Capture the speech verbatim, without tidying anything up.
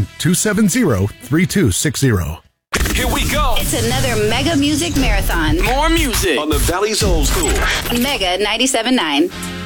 one, two seven zero, three two six zero. Here we go. It's another Mega Music Marathon. More music on the Valley's Old School. Mega ninety-seven point nine.